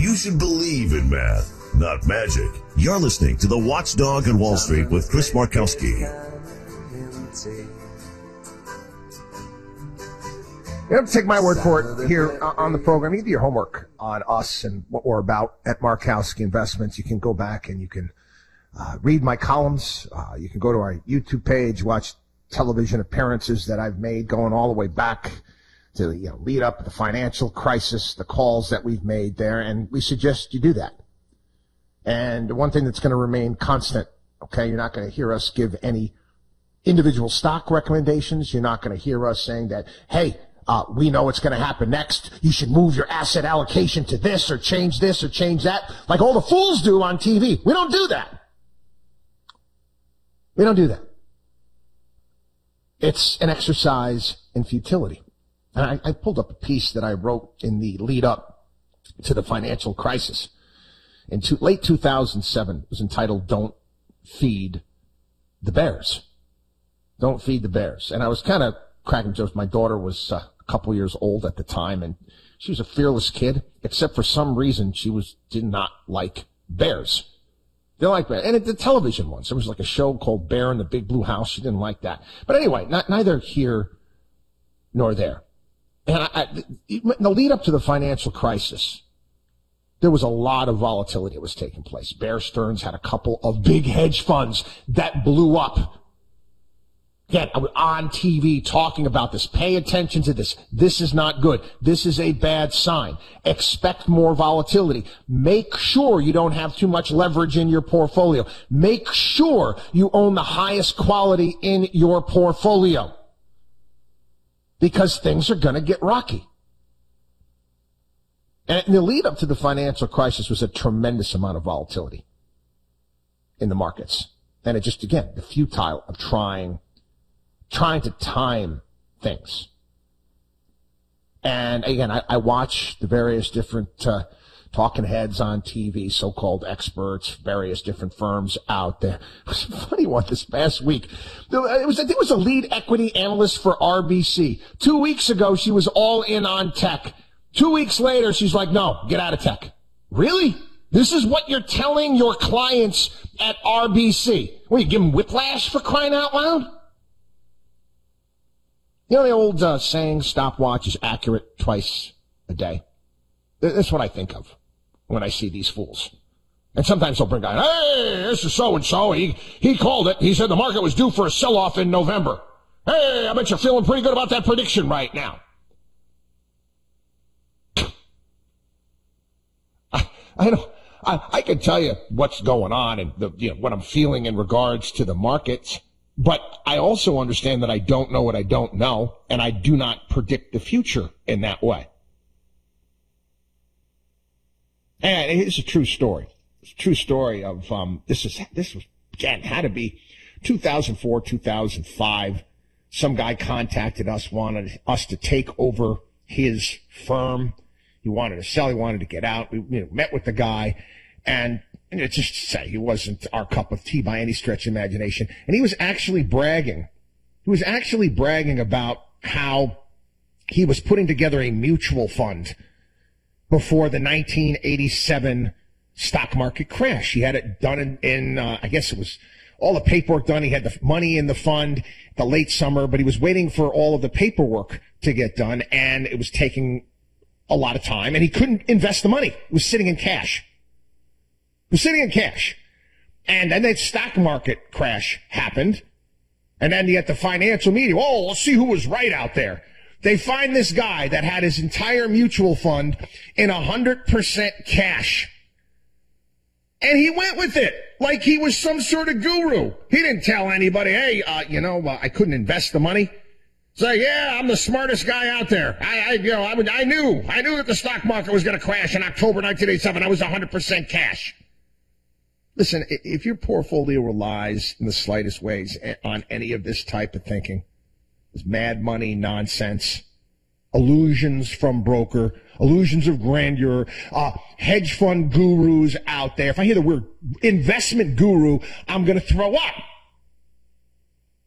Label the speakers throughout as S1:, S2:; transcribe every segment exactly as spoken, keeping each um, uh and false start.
S1: You should believe in math, not magic. You're listening to The Watchdog on Wall Street with Chris Markowski.
S2: You don't have to take my word for it here on the program. You can do your homework on us and what we're about at Markowski Investments. You can go back and you can uh, read my columns. Uh, you can go to our YouTube page, watch television appearances that I've made going all the way back to, you know, lead up to the financial crisis, the calls that we've made there, and we suggest you do that. And one thing that's going to remain constant, okay, you're not going to hear us give any individual stock recommendations. You're not going to hear us saying that, hey, uh, we know what's going to happen next. You should move your asset allocation to this or change this or change that, like all the fools do on T V. We don't do that. We don't do that. It's an exercise in futility. And I, I pulled up a piece that I wrote in the lead up to the financial crisis in two, late two thousand seven. It was entitled, Don't Feed the Bears. Don't Feed the Bears. And I was kind of cracking jokes. My daughter was uh, a couple years old at the time, and she was a fearless kid, except for some reason she was did not like bears. Didn't like bears. And it, the television ones. There was like a show called Bear in the Big Blue House. She didn't like that. But anyway, not, neither here nor there. And I, I, in the lead up to the financial crisis, there was a lot of volatility that was taking place. Bear Stearns had a couple of big hedge funds that blew up. Again, I was on T V talking about this. Pay attention to this. This is not good. This is a bad sign. Expect more volatility. Make sure you don't have too much leverage in your portfolio. Make sure you own the highest quality in your portfolio, because things are going to get rocky. And the lead up to the financial crisis was a tremendous amount of volatility in the markets. And it just, again, the futile of trying, trying to time things. And again, I, I watch the various different, uh, talking heads on T V, so-called experts, various different firms out there. It was a funny one this past week. It was, I think it was a lead equity analyst for R B C. Two weeks ago, she was all in on tech. Two weeks later, she's like, no, get out of tech. Really? This is what you're telling your clients at R B C? What, you give them whiplash for crying out loud? You know the old uh, saying, stopwatch is accurate twice a day? That's what I think of when I see these fools. And sometimes they'll bring out, hey, this is so-and-so. He, he called it. He said the market was due for a sell-off in November. Hey, I bet you're feeling pretty good about that prediction right now. I, I know, I, I can tell you what's going on and the, you know, what I'm feeling in regards to the markets, but I also understand that I don't know what I don't know, and I do not predict the future in that way. And it's a true story. It's a true story of, um, this is, this was, again, had to be two thousand four, two thousand five. Some guy contacted us, wanted us to take over his firm. He wanted to sell. He wanted to get out. We, you know, met with the guy, and, you know, just to say, he wasn't our cup of tea by any stretch of imagination. And he was actually bragging. He was actually bragging about how he was putting together a mutual fund before the nineteen eighty-seven stock market crash. He had it done in, in uh, I guess it was all the paperwork done. He had the money in the fund the late summer, but he was waiting for all of the paperwork to get done, and it was taking a lot of time, and he couldn't invest the money. It was sitting in cash. It was sitting in cash. And then the stock market crash happened, and then you get the financial media. Oh, let's see who was right out there. They find this guy that had his entire mutual fund in one hundred percent cash. And he went with it like he was some sort of guru. He didn't tell anybody, hey, uh, you know, uh, I couldn't invest the money. So, yeah, I'm the smartest guy out there. I, I you know, I, would, I knew. I knew that the stock market was going to crash in October nineteen eighty-seven. I was one hundred percent cash. Listen, if your portfolio relies in the slightest ways on any of this type of thinking, this mad money nonsense, illusions from broker, illusions of grandeur, uh, hedge fund gurus out there. If I hear the word investment guru, I'm going to throw up.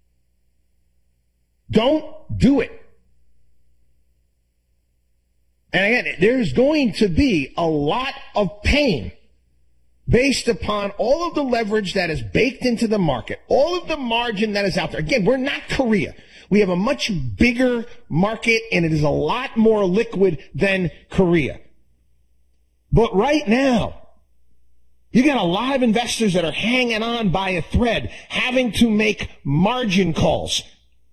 S2: Don't do it. And again, there's going to be a lot of pain based upon all of the leverage that is baked into the market, all of the margin that is out there. Again, we're not Korea. We have a much bigger market, and it is a lot more liquid than Korea. But right now, you got a lot of investors that are hanging on by a thread, having to make margin calls.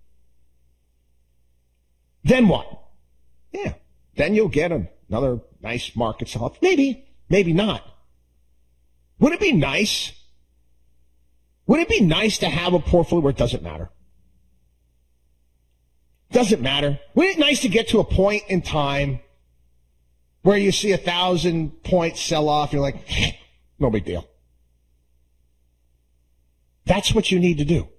S2: Then what? Yeah, then you'll get another nice market sell-off. Maybe, maybe not. Would it be nice? Would it be nice to have a portfolio where it doesn't matter? Doesn't matter. Wouldn't it nice to get to a point in time where you see a thousand point sell-off, you're like, no big deal. That's what you need to do.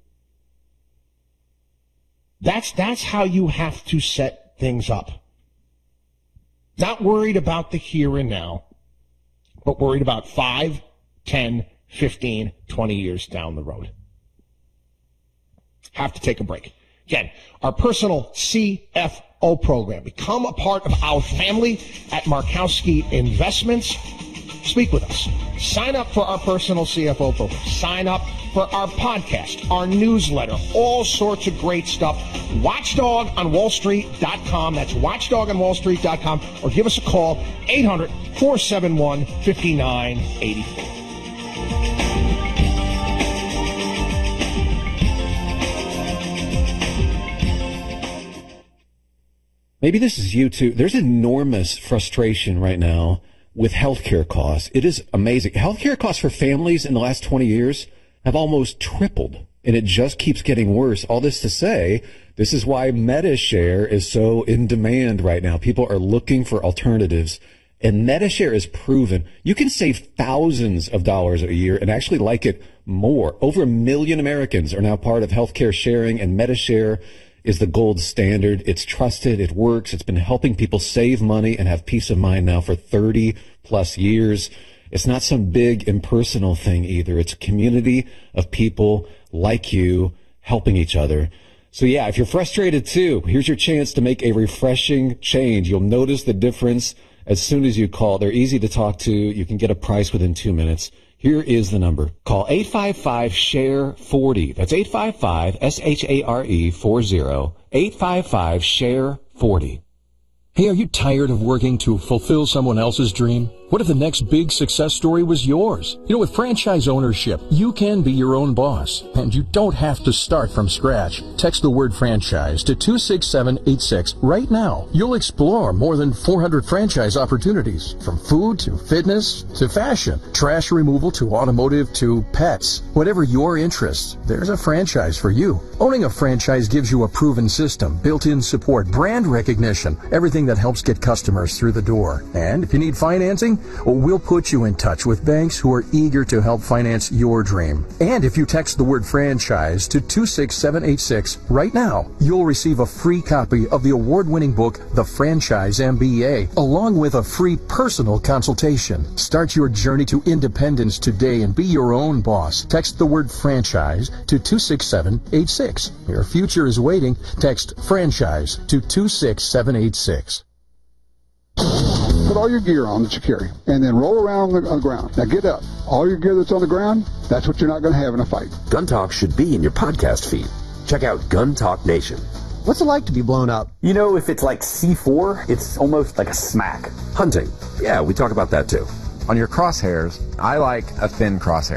S2: That's, that's how you have to set things up. Not worried about the here and now, but worried about five, ten, fifteen, twenty years down the road. Have to take a break. Again, our personal C F O program. Become a part of our family at Markowski Investments. Speak with us. Sign up for our personal C F O program. Sign up for our podcast, our newsletter, all sorts of great stuff. watchdog on wall street dot com. That's watchdog on wall street dot com. Or give us a call, eight hundred, four seven one, five nine eight four.
S3: Maybe this is you too. There's enormous frustration right now with healthcare costs. It is amazing. Healthcare costs for families in the last twenty years have almost tripled, and it just keeps getting worse. All this to say, this is why MediShare is so in demand right now. People are looking for alternatives, and MediShare is proven. You can save thousands of dollars a year and actually like it more. Over a million Americans are now part of healthcare sharing, and MediShare is the gold standard. It's trusted. It works. It's been helping people save money and have peace of mind now for thirty plus years. It's not some big impersonal thing either. It's a community of people like you helping each other. So yeah, if you're frustrated too, here's your chance to make a refreshing change. You'll notice the difference as soon as you call. They're easy to talk to. You can get a price within two minutes. Here is the number. Call eight five five, S H A R E, forty. That's eight five five, S H A R E, forty. eight five five, S H A R E, forty.
S4: Hey, are you tired of working to fulfill someone else's dream? What if the next big success story was yours? You know, with franchise ownership, you can be your own boss, and you don't have to start from scratch. Text the word franchise to two six seven eight six right now. You'll explore more than four hundred franchise opportunities, from food to fitness to fashion, trash removal to automotive to pets. Whatever your interest, there's a franchise for you. Owning a franchise gives you a proven system, built-in support, brand recognition, everything that helps get customers through the door. And if you need financing, well, we'll put you in touch with banks who are eager to help finance your dream. And if you text the word franchise to two six seven eight six right now, you'll receive a free copy of the award-winning book, The Franchise M B A, along with a free personal consultation. Start your journey to independence today and be your own boss. Text the word franchise to two six seven eight six. Your future is waiting. Text franchise to two six seven eight six.
S5: Put all your gear on that you carry, and then roll around on the, on the ground. Now get up. All your gear that's on the ground, that's what you're not going to have in a fight.
S6: Gun Talk should be in your podcast feed. Check out Gun Talk Nation.
S7: What's it like to be blown up?
S8: You know, if it's like C four, it's almost like a smack.
S6: Hunting. Yeah, we talk about that too.
S9: On your crosshairs, I like a thin crosshair.